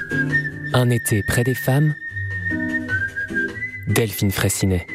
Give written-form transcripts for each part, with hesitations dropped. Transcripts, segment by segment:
Un été près des femmes, Delphine Fraissinet.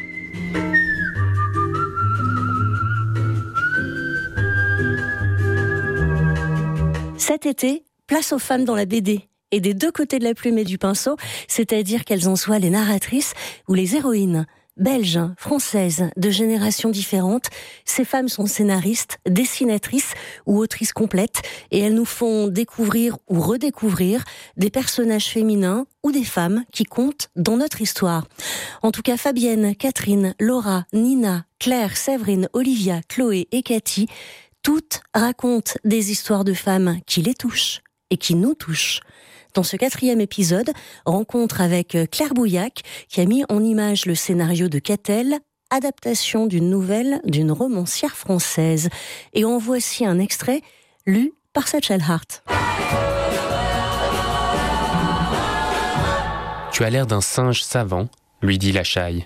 Cet été, place aux femmes dans la BD. Et des deux côtés de la plume et du pinceau, c'est-à-dire qu'elles en soient les narratrices ou les héroïnes. Belges, françaises, de générations différentes, ces femmes sont scénaristes, dessinatrices ou autrices complètes et elles nous font découvrir ou redécouvrir des personnages féminins ou des femmes qui comptent dans notre histoire. En tout cas, Fabienne, Catherine, Laura, Nina, Claire, Séverine, Olivia, Chloé et Cathy, toutes racontent des histoires de femmes qui les touchent et qui nous touchent. Dans ce 4e épisode, rencontre avec Claire Bouillac, qui a mis en image le scénario de Catel, adaptation d'une nouvelle d'une romancière française. Et en voici un extrait lu par Satchel Hart. Tu as l'air d'un singe savant, lui dit la chaille.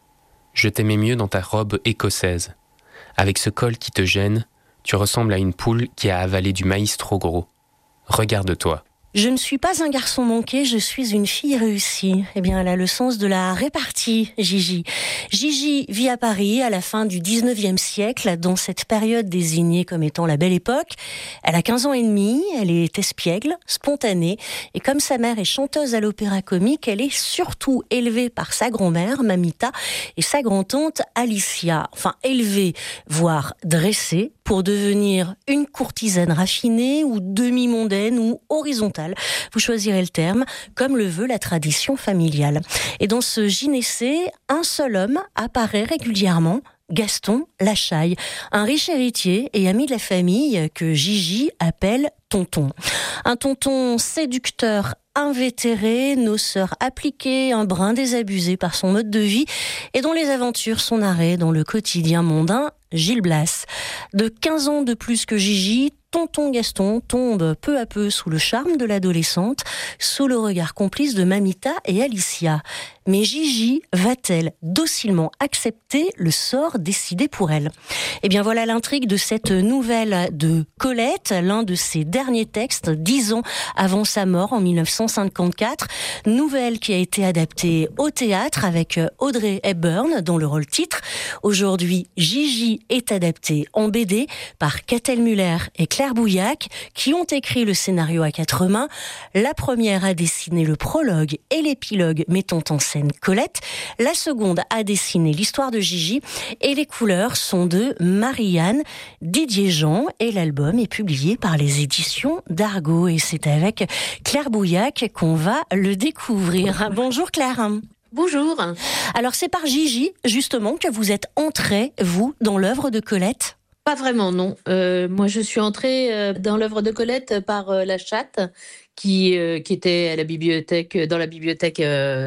Je t'aimais mieux dans ta robe écossaise. Avec ce col qui te gêne, tu ressembles à une poule qui a avalé du maïs trop gros. Regarde-toi. Je ne suis pas un garçon manqué, je suis une fille réussie. Eh bien, elle a le sens de la répartie, Gigi. Gigi vit à Paris à la fin du 19e siècle, dans cette période désignée comme étant la Belle Époque. Elle a 15 ans et demi, elle est espiègle, spontanée, et comme sa mère est chanteuse à l'opéra comique, elle est surtout élevée par sa grand-mère, Mamita, et sa grand-tante, Alicia. Enfin, élevée, voire dressée, pour devenir une courtisane raffinée ou demi-mondaine ou horizontale. Vous choisirez le terme, comme le veut la tradition familiale. Et dans ce gynécée, un seul homme apparaît régulièrement, Gaston Lachaille, un riche héritier et ami de la famille que Gigi appelle tonton. Un tonton séducteur, invétéré, noceur appliqué, un brin désabusé par son mode de vie et dont les aventures sont narrées dans le quotidien mondain Gil Blas. De 15 ans de plus que Gigi, tonton Gaston tombe peu à peu sous le charme de l'adolescente, sous le regard complice de Mamita et Alicia. Mais Gigi va-t-elle docilement accepter le sort décidé pour elle ? Eh bien voilà l'intrigue de cette nouvelle de Colette, l'un de ses derniers textes, 10 ans avant sa mort en 1954. Nouvelle qui a été adaptée au théâtre avec Audrey Hepburn dans le rôle titre. Aujourd'hui, Gigi est adaptée en BD par Catel Muller et Claire Bouillac, qui ont écrit le scénario à 4 mains. La première a dessiné le prologue et l'épilogue mettant en scène Colette. La seconde a dessiné l'histoire de Gigi et les couleurs sont de Marianne Didier-Jean et l'album est publié par les éditions d'Argo et c'est avec Claire Bouillac qu'on va le découvrir. Bonjour Claire. Bonjour. Alors c'est par Gigi justement que vous êtes entrée, vous, dans l'œuvre de Colette ? Pas vraiment, non. Moi, je suis entrée dans l'œuvre de Colette par La Chatte, qui était à la bibliothèque, dans la bibliothèque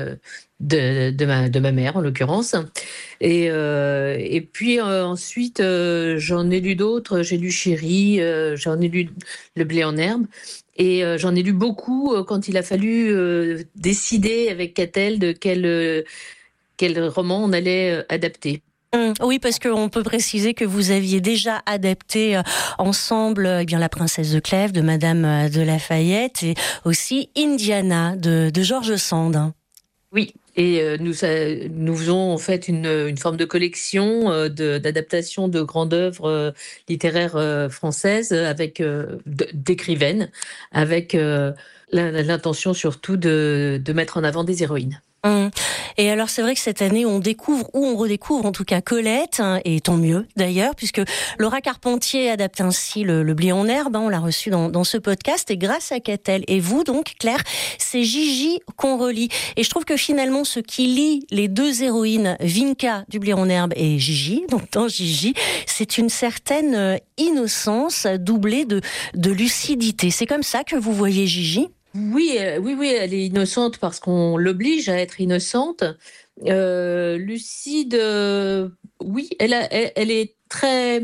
de ma mère, en l'occurrence. Et puis ensuite, j'en ai lu d'autres. J'ai lu Chéri, j'en ai lu Le blé en herbe. Et j'en ai lu beaucoup quand il a fallu décider avec Catel de quel roman on allait adapter. Oui, parce qu'on peut préciser que vous aviez déjà adapté ensemble La Princesse de Clèves de Madame de Lafayette et aussi Indiana de George Sand. Oui, et nous faisons en fait une forme de collection d'adaptation de grandes œuvres littéraires françaises avec d'écrivaines, avec l'intention surtout de mettre en avant des héroïnes. Et alors c'est vrai que cette année on découvre ou on redécouvre en tout cas Colette, et tant mieux d'ailleurs puisque Laura Carpentier adapte ainsi le blé en herbe, on l'a reçu dans ce podcast et grâce à Catel et vous donc Claire, c'est Gigi qu'on relit et je trouve que finalement ce qui lie les deux héroïnes Vinca du blé en herbe et Gigi, donc dans Gigi, c'est une certaine innocence doublée de lucidité. C'est comme ça que vous voyez Gigi ? Oui, elle est innocente parce qu'on l'oblige à être innocente. Lucide, oui, elle est très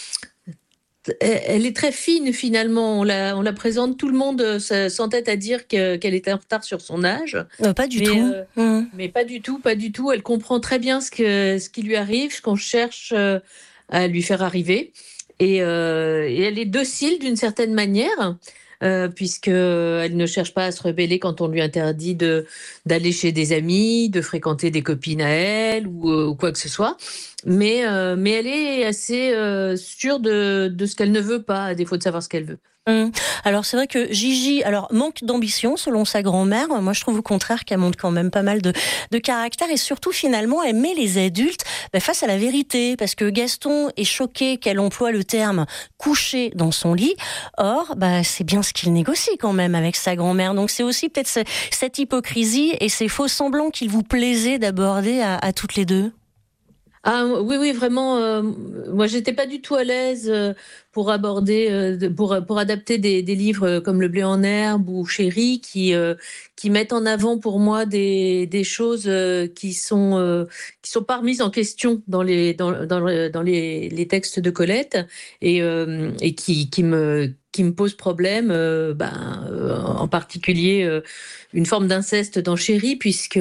fine finalement. On la présente, tout le monde s'entête à dire qu'elle est en retard sur son âge. Pas du tout. Mais pas du tout. Elle comprend très bien ce qui lui arrive, ce qu'on cherche à lui faire arriver. Et elle est docile d'une certaine manière. puisqu'elle ne cherche pas à se rebeller quand on lui interdit d'aller chez des amis, de fréquenter des copines à elle ou quoi que ce soit. Mais elle est assez sûre de ce qu'elle ne veut pas, à défaut de savoir ce qu'elle veut. Alors c'est vrai que Gigi, manque d'ambition selon sa grand-mère. Moi je trouve au contraire qu'elle montre quand même pas mal de caractère et surtout finalement elle met les adultes face à la vérité parce que Gaston est choqué qu'elle emploie le terme coucher dans son lit. Or c'est bien ce qu'il négocie quand même avec sa grand-mère. Donc c'est aussi peut-être cette hypocrisie et ces faux semblants qu'il vous plaisait d'aborder à toutes les deux. Ah oui, vraiment. Moi, j'étais pas du tout à l'aise pour aborder, pour adapter des livres comme Le blé en herbe ou Chéri, qui mettent en avant pour moi des choses qui sont pas remises en question dans les textes de Colette et qui me posent problème. En particulier une forme d'inceste dans Chéri, puisque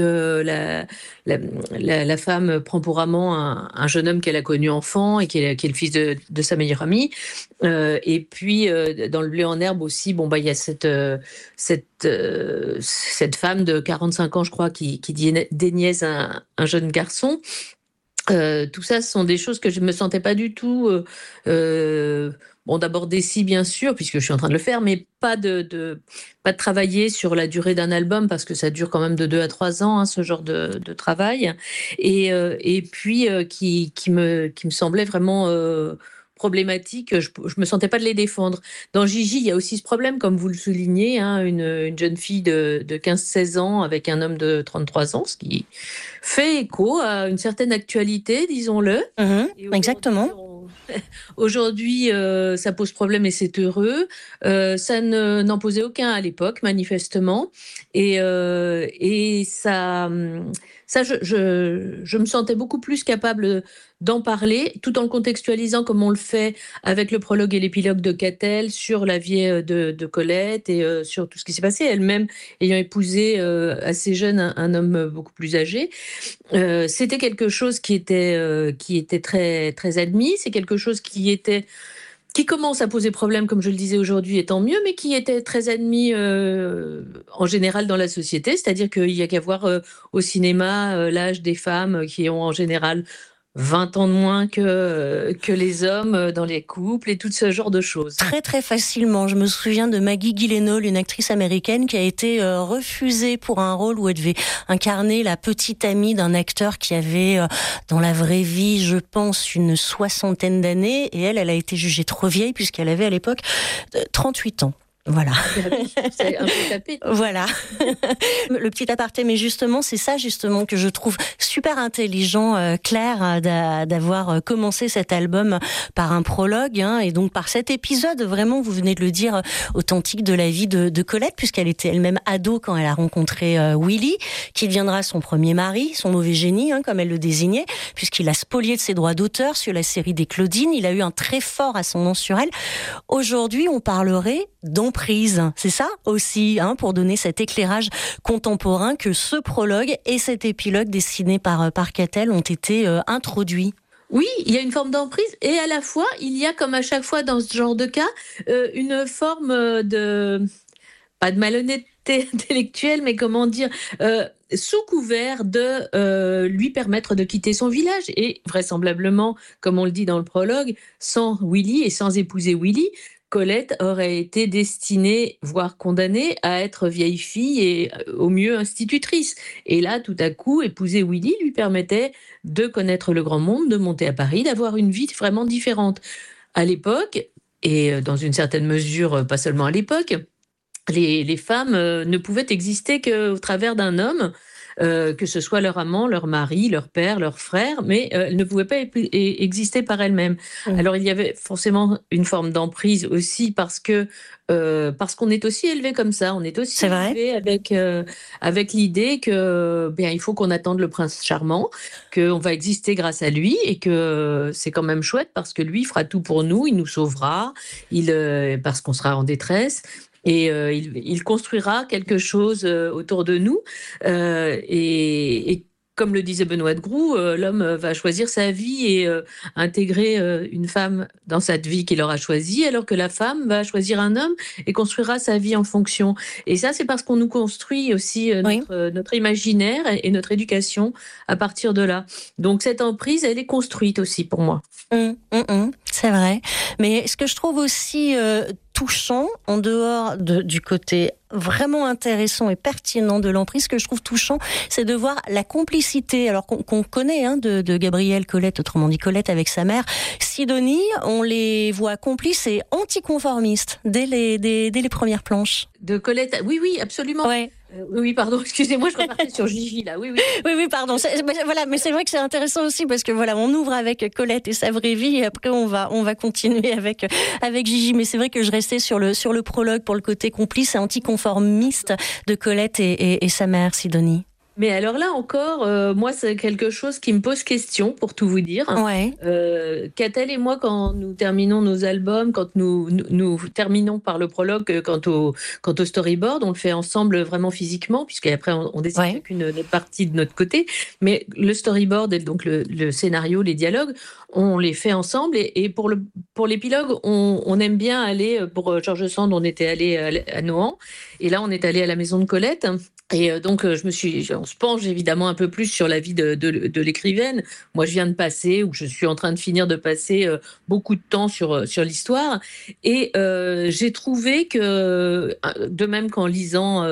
la femme prend pour amant un jeune homme qu'elle a connu enfant et qui est le fils de sa meilleure amie. Et puis, dans Le blé en herbe aussi, il y a cette femme de 45 ans, je crois, qui déniaise un jeune garçon. Tout ça, ce sont des choses que je ne me sentais pas du tout d'aborder si, bien sûr, puisque je suis en train de le faire, mais pas de travailler sur la durée d'un album, parce que ça dure quand même de 2 à 3 ans, ce genre de travail. Et puis, qui me semblait vraiment problématique. Je me sentais pas de les défendre. Dans Gigi, il y a aussi ce problème, comme vous le soulignez, une jeune fille de 15-16 ans avec un homme de 33 ans, ce qui fait écho à une certaine actualité, disons-le. Exactement. Aujourd'hui, ça pose problème et c'est heureux. Ça n'en posait aucun à l'époque, manifestement. Et ça, je me sentais beaucoup plus capable d'en parler, tout en le contextualisant comme on le fait avec le prologue et l'épilogue de Catel sur la vie de Colette et sur tout ce qui s'est passé. Elle-même ayant épousé assez jeune un homme beaucoup plus âgé. C'était quelque chose qui était très, très admis. C'est quelque chose qui commence à poser problème, comme je le disais aujourd'hui, et tant mieux, mais qui était très admis en général dans la société. C'est-à-dire qu'il y a qu'à voir au cinéma l'âge des femmes qui ont en général 20 ans de moins que les hommes dans les couples et tout ce genre de choses. Très très facilement. Je me souviens de Maggie Gyllenhaal, une actrice américaine qui a été refusée pour un rôle où elle devait incarner la petite amie d'un acteur qui avait dans la vraie vie, je pense, une 60aine d'années, et elle a été jugée trop vieille puisqu'elle avait à l'époque 38 ans. Voilà. C'est un peu tapé. Voilà. Le petit aparté, mais justement, c'est ça justement que je trouve super intelligent, Claire, d'avoir commencé cet album par un prologue, et donc par cet épisode, vraiment, vous venez de le dire, authentique de la vie de Colette, puisqu'elle était elle-même ado quand elle a rencontré Willy, qui deviendra son premier mari, son mauvais génie, comme elle le désignait, puisqu'il a spolié de ses droits d'auteur sur la série des Claudines. Il a eu un très fort ascendant sur elle. Aujourd'hui, on parlerait d'emprise. C'est ça aussi, pour donner cet éclairage contemporain que ce prologue et cet épilogue dessiné par Catel ont été introduits. Oui, il y a une forme d'emprise et à la fois, il y a, comme à chaque fois dans ce genre de cas, une forme pas de malhonnêteté intellectuelle, mais comment dire, sous couvert de lui permettre de quitter son village. Et vraisemblablement, comme on le dit dans le prologue, sans Willy et sans épouser Willy, Colette aurait été destinée, voire condamnée, à être vieille fille et au mieux institutrice. Et là, tout à coup, épouser Willy lui permettait de connaître le grand monde, de monter à Paris, d'avoir une vie vraiment différente. À l'époque, et dans une certaine mesure, pas seulement à l'époque, les femmes ne pouvaient exister qu'au travers d'un homme, que ce soit leur amant, leur mari, leur père, leur frère, mais elles ne pouvaient pas exister par elles-mêmes. Alors il y avait forcément une forme d'emprise aussi parce qu'on est aussi élevé comme ça, on est aussi élevé avec l'idée que il faut qu'on attende le prince charmant, qu'on va exister grâce à lui et que c'est quand même chouette parce que lui fera tout pour nous, il nous sauvera, parce qu'on sera en détresse. Et il construira quelque chose autour de nous. Et comme le disait Benoît de Groux, l'homme va choisir sa vie et intégrer une femme dans cette vie qu'il aura choisie, alors que la femme va choisir un homme et construira sa vie en fonction. Et ça, c'est parce qu'on nous construit aussi Oui. notre imaginaire et notre éducation à partir de là. Donc cette emprise, elle est construite aussi pour moi. C'est vrai. Mais ce que je trouve aussi touchant, en dehors du côté vraiment intéressant et pertinent de l'emprise, ce que je trouve touchant, c'est de voir la complicité, alors qu'on connaît de Gabrielle Colette, autrement dit Colette avec sa mère, Sidonie, on les voit complices et anticonformistes dès les premières planches. De Colette, oui, absolument. Ouais. Oui, pardon, excusez-moi, je repartais sur Gigi, là, oui. Oui, pardon. Mais c'est vrai que c'est intéressant aussi parce que voilà, on ouvre avec Colette et sa vraie vie et après on va continuer avec Gigi. Mais c'est vrai que je restais sur le prologue pour le côté complice et anticonformiste de Colette et sa mère, Sidonie. Mais alors là encore, moi, c'est quelque chose qui me pose question, pour tout vous dire. Ouais. Catel et moi, quand nous terminons nos albums, quand nous terminons par le prologue, quant au storyboard, on le fait ensemble vraiment physiquement, puisqu'après on décide chacune notre partie de notre côté. Mais le storyboard et donc le scénario, les dialogues, on les fait ensemble. Et pour l'épilogue, on aime bien aller, pour George Sand, on était allé à Nohant. Et là, on est allé à la maison de Colette. Et donc, on se penche évidemment un peu plus sur la vie de l'écrivaine. Moi, je viens de passer, ou je suis en train de finir de passer beaucoup de temps sur l'histoire. Et j'ai trouvé que, de même qu'en lisant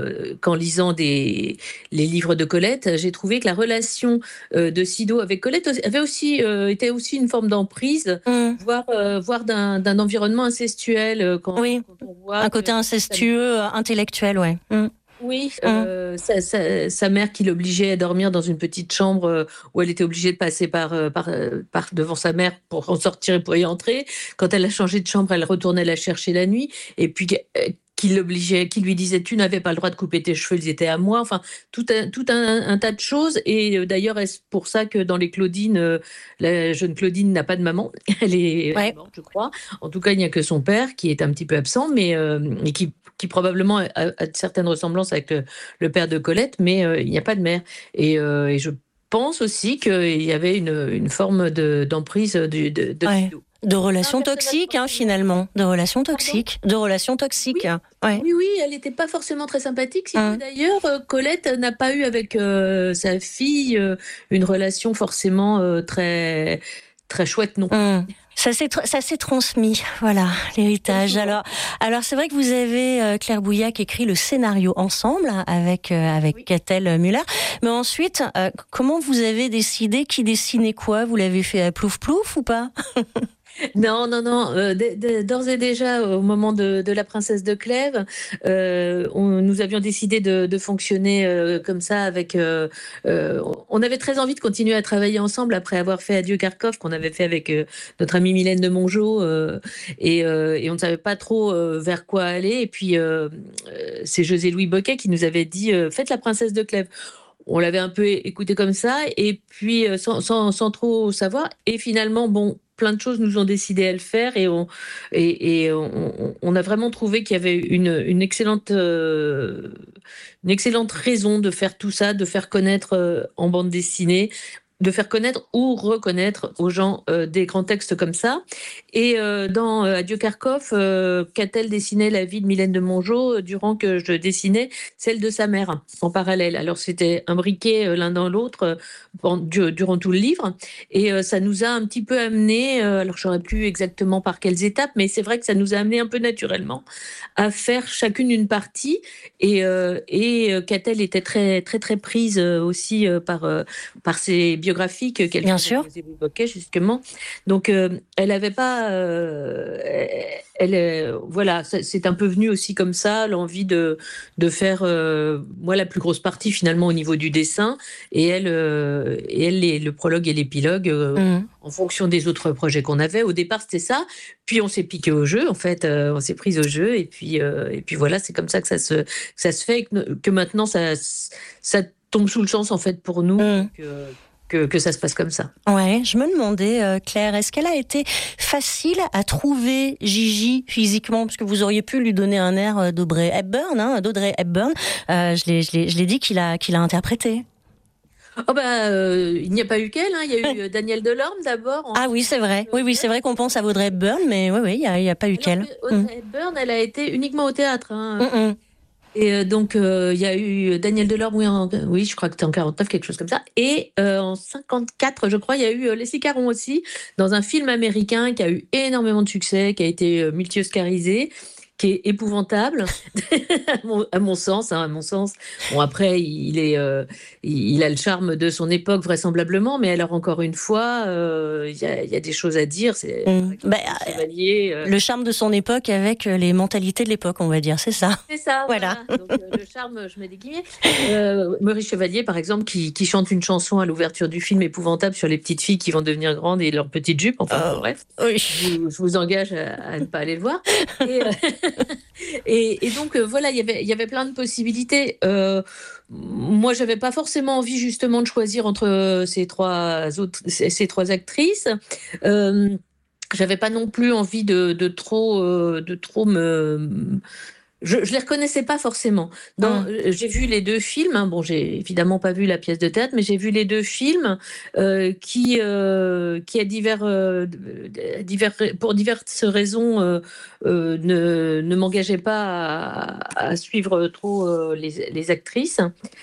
les livres de Colette, j'ai trouvé que la relation de Sido avec Colette était aussi une forme d'emprise, voire d'un environnement incestuel. Quand on voit un côté incestueux, intellectuel, ouais. Oui, sa mère qui l'obligeait à dormir dans une petite chambre où elle était obligée de passer par devant sa mère pour en sortir et pour y entrer. Quand elle a changé de chambre, elle retournait la chercher la nuit. Et puis qui lui disait tu n'avais pas le droit de couper tes cheveux, ils étaient à moi. Enfin, tout un tas de choses. Et d'ailleurs, est-ce pour ça que dans les Claudine, la jeune Claudine n'a pas de maman. Elle est morte, je crois. En tout cas, il n'y a que son père qui est un petit peu absent, mais et qui probablement a certaines ressemblances avec le père de Colette, mais il n'y a pas de mère. Et je pense aussi qu'il y avait une forme d'emprise de Sido. De relations toxiques, finalement. De relations toxiques. Oui, elle n'était pas forcément très sympathique. D'ailleurs, Colette n'a pas eu avec sa fille une relation forcément très, très chouette non plus. Ça s'est transmis, voilà, l'héritage. Alors c'est vrai que vous avez, Claire Bouillac, écrit le scénario ensemble avec Catel Müller. Mais ensuite, comment vous avez décidé qui dessinait quoi? Vous l'avez fait à plouf plouf ou pas? Non. D'ores et déjà, au moment de La Princesse de Clèves, nous avions décidé de fonctionner comme ça. On avait très envie de continuer à travailler ensemble après avoir fait Adieu Kharkov, qu'on avait fait avec notre amie Mylène de Mongeau, et on ne savait pas trop vers quoi aller. Et puis, c'est José Louis Boquet qui nous avait dit faites La Princesse de Clèves. On l'avait un peu écouté comme ça, et puis sans trop savoir. Et finalement, plein de choses nous ont décidé à le faire, et on a vraiment trouvé qu'il y avait une excellente raison de faire tout ça, de faire connaître en bande dessinée, de faire connaître ou reconnaître aux gens des grands textes comme ça. Et dans Adieu Kharkov, Catel dessinait la vie de Mylène de Mongeau durant que je dessinais celle de sa mère en parallèle. Alors c'était imbriqué l'un dans l'autre durant tout le livre, et ça nous a un petit peu amené, alors je ne saurais plus exactement par quelles étapes, mais c'est vrai que ça nous a amené un peu naturellement à faire chacune une partie, et Catel était très très très prise aussi par ses biographies qu'elle évoquait justement. Donc elle n'avait pas voilà, c'est un peu venu aussi comme ça, l'envie de faire moi la plus grosse partie finalement au niveau du dessin, et elle le prologue et l'épilogue en fonction des autres projets qu'on avait. Au départ c'était ça, puis on s'est piqué au jeu en fait, on s'est prise au jeu, et puis voilà, c'est comme ça que ça se fait, que maintenant ça tombe sous le sens en fait pour nous. Que ça se passe comme ça. Ouais, je me demandais, Claire, est-ce qu'elle a été facile à trouver, Gigi, physiquement, parce que vous auriez pu lui donner un air d'Audrey Hepburn. Je l'ai dit qu'il a interprété. Il n'y a pas eu qu'elle, hein. Il y a eu Daniel Delorme d'abord. Ah oui, c'est vrai. Oui, c'est vrai qu'on pense à Audrey Hepburn, mais oui, il y a pas eu qu'elle. Audrey Hepburn, elle a été uniquement au théâtre, hein. Mm. Et donc, il y a eu Daniel Delorme, oui, je crois que c'était en 49, quelque chose comme ça. Et en 54, je crois, il y a eu Leslie Caron aussi, dans un film américain qui a eu énormément de succès, qui a été multi-oscarisé, qui est épouvantable, à mon sens, hein, à mon sens. Bon, après, il a le charme de son époque, vraisemblablement, mais alors, encore une fois, il y a des choses à dire. C'est Chevalier. Le charme de son époque avec les mentalités de l'époque, on va dire, c'est ça. C'est ça, voilà. Donc, le charme, je mets des guillemets. Maurice Chevalier, par exemple, qui chante une chanson à l'ouverture du film épouvantable sur les petites files qui vont devenir grandes et leurs petites jupes. Enfin, bref. Oui. Je vous engage à ne pas aller le voir. Et donc, voilà, il y avait plein de possibilités. Moi, j'avais pas forcément envie, justement, de choisir entre ces trois actrices. J'avais pas non plus envie de trop me... Je les reconnaissais pas forcément. J'ai vu les deux films. Hein. Bon, j'ai évidemment pas vu la pièce de théâtre, mais j'ai vu les deux films qui pour diverses raisons, ne m'engageaient pas à suivre trop les actrices.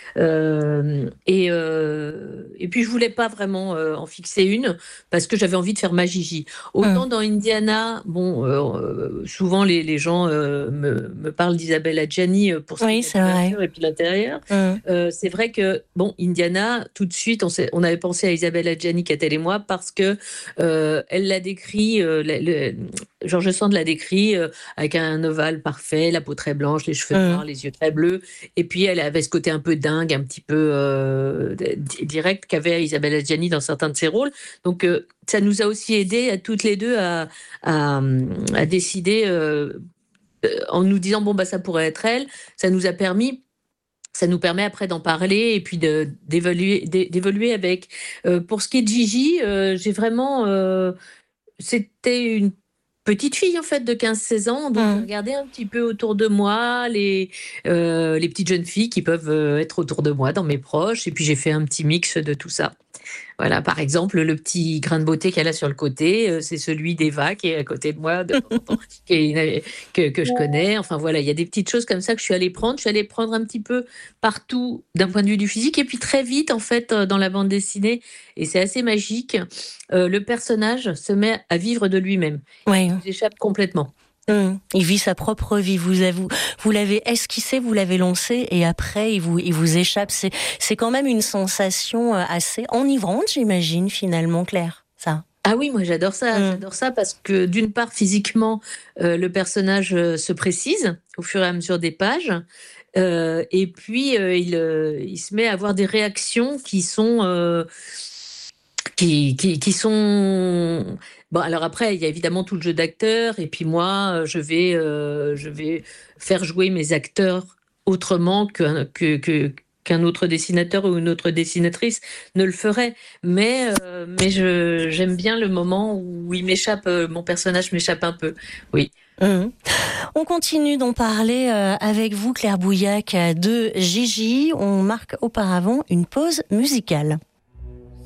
Et puis je voulais pas vraiment en fixer une parce que j'avais envie de faire ma Gigi. Autant dans Indiana, souvent les gens me parlent d'Isabelle Adjani pour ce qui est l'ouverture et puis l'intérieur. C'est vrai que Indiana, tout de suite, on avait pensé à Isabelle Adjani, Catel et moi, parce que elle l'a décrit, George Sand l'a décrit avec un ovale parfait, la peau très blanche, les cheveux noirs, les yeux très bleus, et puis elle avait ce côté un peu dingue, un petit peu direct qu'avait Isabelle Adjani dans certains de ses rôles. Donc ça nous a aussi aidé à toutes les deux à décider en nous disant ça pourrait être elle. Ça nous permet après d'en parler et puis d'évoluer avec. Pour ce qui est de Gigi, j'ai vraiment c'était une petite fille en fait de 15-16 ans, donc j'ai regardé un petit peu autour de moi les petites jeunes filles qui peuvent être autour de moi dans mes proches, et puis j'ai fait un petit mix de tout ça. Voilà, par exemple, le petit grain de beauté qu'elle a sur le côté, c'est celui d'Eva qui est à côté de moi, que je connais. Enfin voilà, il y a des petites choses comme ça que je suis allée prendre. Je suis allée prendre un petit peu partout d'un point de vue du physique, et puis très vite, en fait, dans la bande dessinée, et c'est assez magique, le personnage se met à vivre de lui-même. Il s'échappe complètement. Il vit sa propre vie. Vous l'avez esquissé, vous l'avez lancé, et après il vous échappe. C'est quand même une sensation assez enivrante, j'imagine, finalement, Claire. Ça. Ah oui, moi j'adore ça. J'adore ça parce que d'une part, physiquement, le personnage se précise au fur et à mesure des pages. Et puis il se met à avoir des réactions qui sont qui sont... Bon, alors après, il y a évidemment tout le jeu d'acteurs, et puis moi, je vais faire jouer mes acteurs autrement qu'un autre dessinateur ou une autre dessinatrice ne le ferait. Mais j'aime bien le moment où mon personnage m'échappe un peu. Oui. On continue d'en parler avec vous, Claire Bouillac, de Gigi. On marque auparavant une pause musicale.